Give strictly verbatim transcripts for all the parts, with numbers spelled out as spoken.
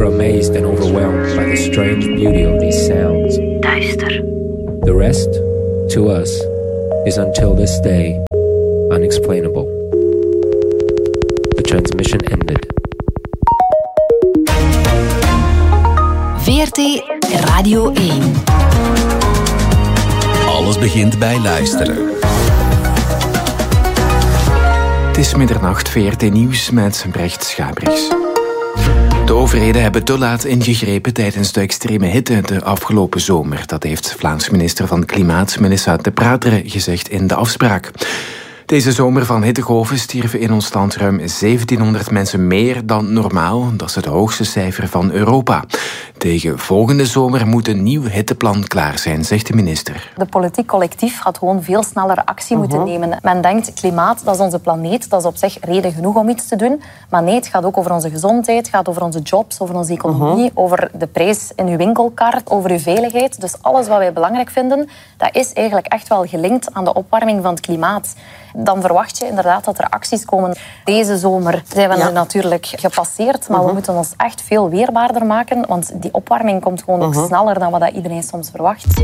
were amazed and overwhelmed by the strange beauty of these sounds. Duister. The rest, to us, is until this day unexplainable. The transmission ended. V R T Radio één. Alles begint bij luisteren. Het is middernacht, V R T Nieuws met Brecht Schabrichs. De overheden hebben te laat ingegrepen tijdens de extreme hitte de afgelopen zomer. Dat heeft Vlaams minister van Klimaat, Melissa De Prateren, gezegd in de afspraak. Deze zomer van hittegolven stierven in ons land ruim zeventienhonderd mensen meer dan normaal. Dat is het hoogste cijfer van Europa. Tegen volgende zomer moet een nieuw hitteplan klaar zijn, zegt de minister. De politiek collectief had gewoon veel sneller actie moeten uh-huh. nemen. Men denkt, klimaat, dat is onze planeet, dat is op zich reden genoeg om iets te doen. Maar nee, het gaat ook over onze gezondheid, het gaat over onze jobs, over onze economie, uh-huh. over de prijs in uw winkelkaart, over uw veiligheid. Dus alles wat wij belangrijk vinden, dat is eigenlijk echt wel gelinkt aan de opwarming van het klimaat. Dan verwacht je inderdaad dat er acties komen. Deze zomer zijn we ja. er natuurlijk gepasseerd, maar uh-huh. we moeten ons echt veel weerbaarder maken, want die opwarming komt gewoon uh-huh. nog sneller dan wat iedereen soms verwacht.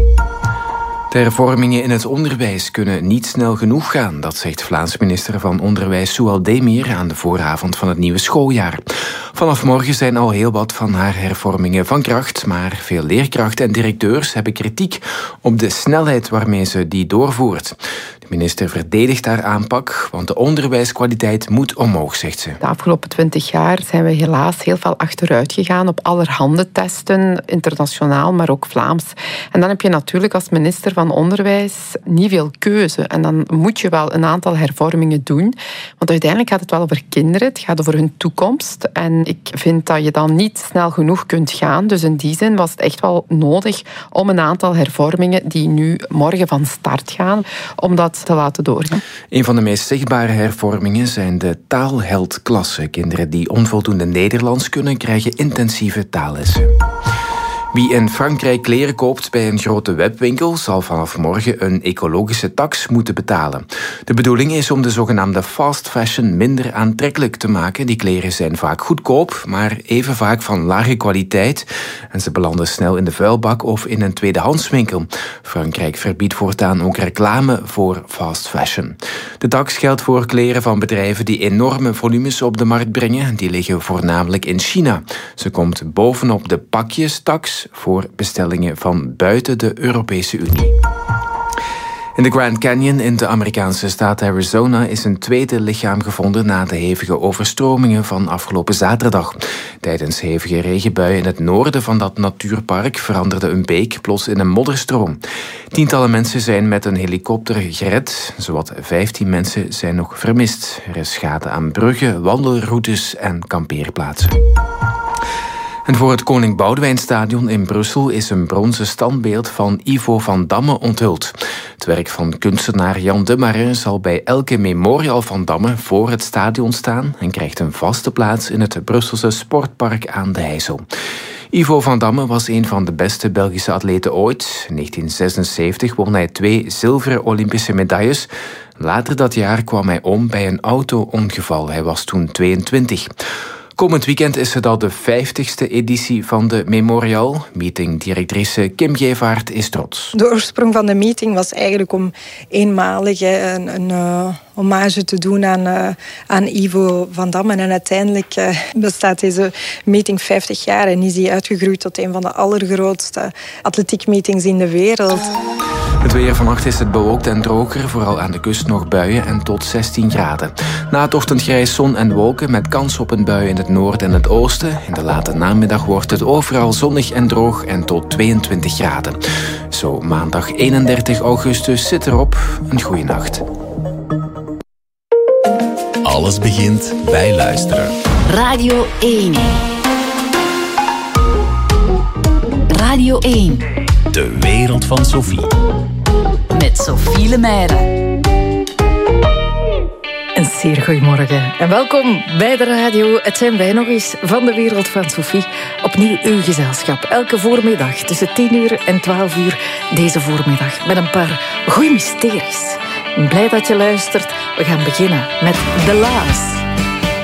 De hervormingen in het onderwijs kunnen niet snel genoeg gaan. Dat zegt Vlaams minister van Onderwijs Soual Demir aan de vooravond van het nieuwe schooljaar. Vanaf morgen zijn al heel wat van haar hervormingen van kracht, maar veel leerkrachten en directeurs hebben kritiek op de snelheid waarmee ze die doorvoert. De minister verdedigt haar aanpak, want de onderwijskwaliteit moet omhoog, zegt ze. De afgelopen twintig jaar zijn we helaas heel veel achteruit gegaan op allerhande testen, internationaal, maar ook Vlaams. En dan heb je natuurlijk als minister van Onderwijs niet veel keuze. En dan moet je wel een aantal hervormingen doen. Want uiteindelijk gaat het wel over kinderen, het gaat over hun toekomst. En ik vind dat je dan niet snel genoeg kunt gaan. Dus in die zin was het echt wel nodig om een aantal hervormingen die nu morgen van start gaan, om dat te laten doorgaan. Een van de meest zichtbare hervormingen zijn de taalheldklassen. Kinderen die onvoldoende Nederlands kunnen, krijgen intensieve taallessen. Wie in Frankrijk kleren koopt bij een grote webwinkel zal vanaf morgen een ecologische tax moeten betalen. De bedoeling is om de zogenaamde fast fashion minder aantrekkelijk te maken. Die kleren zijn vaak goedkoop, maar even vaak van lage kwaliteit. En ze belanden snel in de vuilbak of in een tweedehandswinkel. Frankrijk verbiedt voortaan ook reclame voor fast fashion. De tax geldt voor kleren van bedrijven die enorme volumes op de markt brengen. Die liggen voornamelijk in China. Ze komt bovenop de pakjestax voor bestellingen van buiten de Europese Unie. In de Grand Canyon in de Amerikaanse staat Arizona is een tweede lichaam gevonden na de hevige overstromingen van afgelopen zaterdag. Tijdens hevige regenbuien in het noorden van dat natuurpark veranderde een beek plots in een modderstroom. Tientallen mensen zijn met een helikopter gered. Zowat vijftien mensen zijn nog vermist. Er is schade aan bruggen, wandelroutes en kampeerplaatsen. En voor het Koning Boudewijnstadion in Brussel is een bronzen standbeeld van Ivo van Damme onthuld. Het werk van kunstenaar Jan de Marin zal bij elke Memorial van Damme voor het stadion staan en krijgt een vaste plaats in het Brusselse sportpark aan de IJssel. Ivo van Damme was een van de beste Belgische atleten ooit. In negentien zesenzeventig won hij twee zilveren Olympische medailles. Later dat jaar kwam hij om bij een auto-ongeval. Hij was toen tweeëntwintig. Komend weekend is het al de vijftigste editie van de Memorial. Meetingdirectrice Kim Gevaert is trots. De oorsprong van de meeting was eigenlijk om eenmalig een, een uh, hommage te doen aan, uh, aan Ivo van Damme. En uiteindelijk uh, bestaat deze meeting vijftig jaar en is die uitgegroeid tot een van de allergrootste atletiekmeetings in de wereld. Het weer vannacht is het bewolkt en droger, vooral aan de kust nog buien en tot zestien graden. Na het ochtendgrijs zon en wolken met kans op een bui in het noorden en het oosten. In de late namiddag wordt het overal zonnig en droog en tot tweeëntwintig graden. Zo maandag eenendertig augustus zit erop. Een goeie nacht. Alles begint bij luisteren. Radio één. Radio één. De wereld van Sophie. Met Sophie Lemaire. Een zeer goedemorgen en welkom bij de radio. Het zijn wij nog eens van de wereld van Sophie. Opnieuw uw gezelschap. Elke voormiddag tussen tien uur en twaalf uur deze voormiddag. Met een paar goeie mysteries. Blij dat je luistert. We gaan beginnen met The La's.